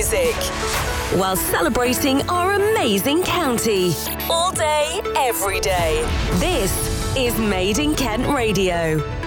music while celebrating our amazing county. All day, every day. This is Made in Kent Radio.